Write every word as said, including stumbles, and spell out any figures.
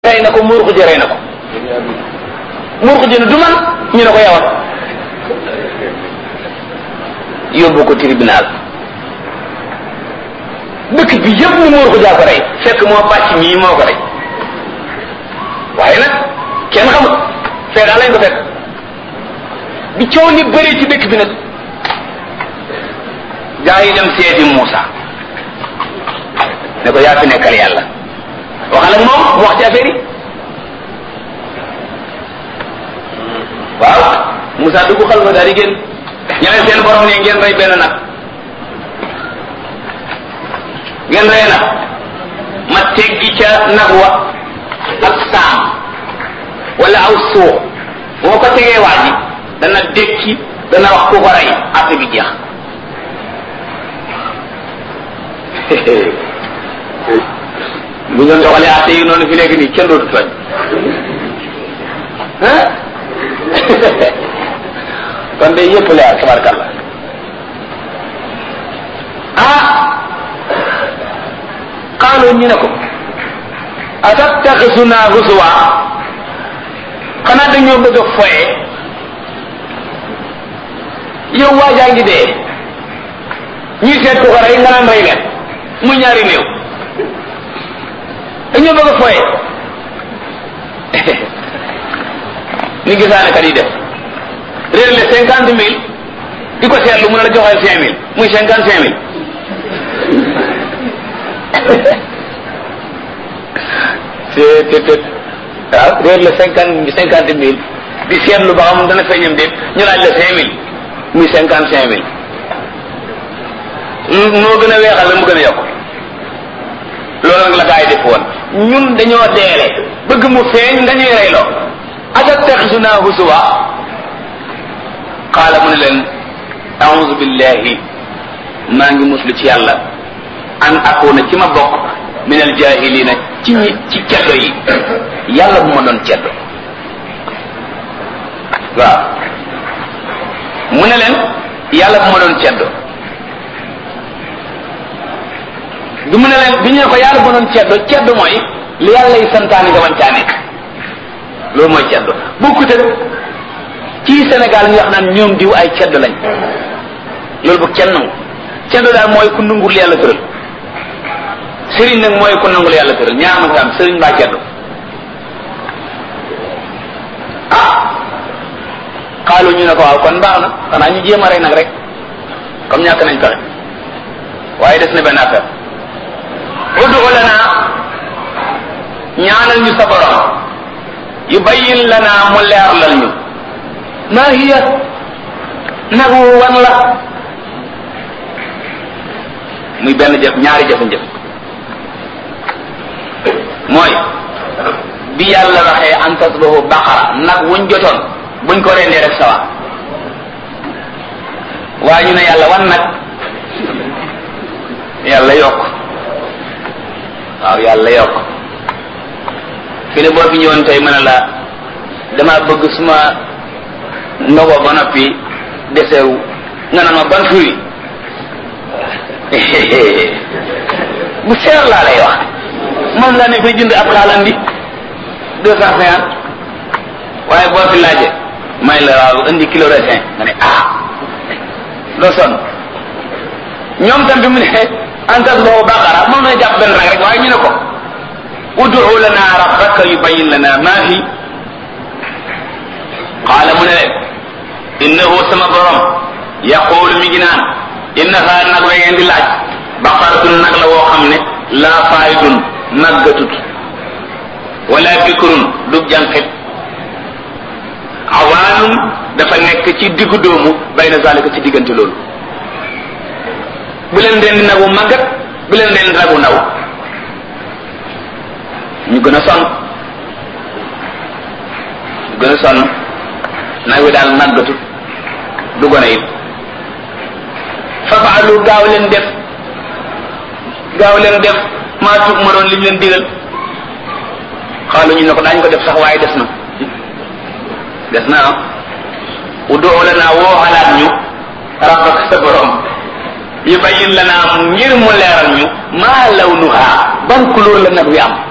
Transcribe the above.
rey na ko muur ko ji rey na ko muur ko ji ne du man ñu ne ko yawat yóbbu ko tribunal dëkk bi yëpp ni muur ko jaa ko rey fekk moo bàcc mii moo ko rey waaye nag kenn xamut fee daal lañ ko fekk bi coow li bëri ci dëkk bi nag gaa yi dem seeti Muusa ne ko yaa fi nekkal yàlla waxal ak moom mu wax ci affaire yi waaw Muusa dugg xal fa daal di génn ñeneen seen borom ne ngeen rey benn nag ngeen rey nag ma teggi ca nag wa ak saam wala aw suux boo ko tegee waa ji dana dékki dana wax ku ko rey affaire bi jeex bu ñu doxalee atte yi noonu fi léegi nii kenn dootu tooñ ah kon de yëpp leer tabarkalla ah xaaloo ñu ne ko atattaxisuna huzuwa xanaa dañoo bëgg a foye yow waajaa ngi dee ñuy seet ku ko rey nga naan rey leen mu ñaari néew dañoo bëgg a foye ni gisaane kat yi def réer le cinquante mille di ko seetlu mu ne la joxeel cinq mille muy cinquante cinq mille c'est peut-être waaw réer le cinquante cinquante mille di seetlu ba xam dana feeñam déet ñu laaj la cinq mille muy cinquante cinq mille moo gën a weexal la mu gën a yokk loolu nag la gaa yi def woon ñun dañoo deele bëgg mu feeñ nga ñuy reyloo atattaxisuna huzuwa qaala mu ne leen a'uuzu billahi maa ngi muslu ci yàlla an akuna ci ma bokk min al jaahiliina ci ñi ci ceddo yi yàlla bu ma doon ceddo waaw mu ne leen yàlla bu ma doon ceddo bi mu ne leen bi ñu ne ko yàlla bu ma doon ceddo ceddo mooy li yàlla yi santaane nga wan caa nekk loolu mooy ceddo bokkut ak ci Sénégal ñu wax naan ñoom diw ay ceddo lañ loolu bu kenn nangu ceddo daal mooy ku nangul yàlla tëral sëriñ nag mooy ku nangul yàlla tëral ñaar ma am sëriñ mbaa ceddo ah xaalu ñu ne ko waaw kon baax na xanaa ñu jéem a rey nag rek comme ñàkk nañ pexe waaye des na benn affaire ud'u lana ñaanal ñu sa borom yubayyin lana mu leerlal ñu ma hiya nagu wan la muy benn jëf ñaari jëf-jëf mooy bi yàlla waxee an tasbahu baqara nag wuñ jotoon buñ ko rendee rek sawa waaye ñu ne yàlla wan nag yàlla yokk waaw yàlla yokk fi ne boo fi ñëwoon tey mën a la dama bëgg suma ndogo ba noppi desewu nga naan ma ban fruit bu seer laa lay wax moom laa ne fay jënd ab xaalandi deux cent cinquante waaye boo fi laaje may la waaw indi kilo raisin nga ne ah loo sonn ñoom tam bi mu ne antas boobu baqara moom na jàpp benn rek rek waaye ñu ne ko ud'u lana rabbaka yubayyin lana ma hi qaala mu ne leen innahu sama borom yaqulu mi ngi naan innaha nag la ngeen di laaj baqaratun nag la woo xam ne laa faayidun naggatut wala bikrun du jànqit awaanun dafa nekk ci diggu doomu bayna zalika ci diggante loolu bu leen den di nagu màggat bu leen den nagu ndaw ñu gën a sonn ñu gën a sonn nag wi daal màggatut du gone it fafaalu gaaw leen def gaaw leen def maa tuub ma doon lim leen digal xaalu ñu ne ko daañu ko def sax waaye des na des na ah ud'u lanaa woo xalaat ñu rabbaka sa borom yubayyin lanaa ngir mu leeral ñu maa lawnuha ban couleur la nag wi am